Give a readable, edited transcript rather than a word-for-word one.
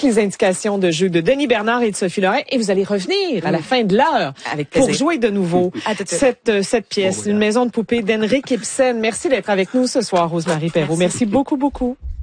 les indications de jeu de Denis Bernard et de Sophie Lorrain. Et vous allez revenir à la fin de l'heure pour jouer de nouveau cette pièce, Une maison de poupée d'Henrik Ibsen. Merci d'être avec nous ce soir, Rose-Marie Perrault. Merci beaucoup, beaucoup.